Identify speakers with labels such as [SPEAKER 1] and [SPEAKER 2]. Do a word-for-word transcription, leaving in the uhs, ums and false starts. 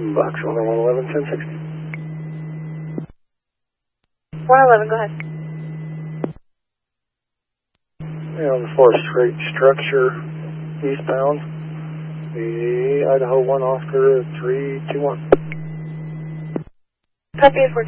[SPEAKER 1] Box over one eleven, ten sixty.
[SPEAKER 2] one eleven, go ahead.
[SPEAKER 1] Yeah, on the fourth straight structure, eastbound, the Idaho one Oscar three two one.
[SPEAKER 2] Copy, four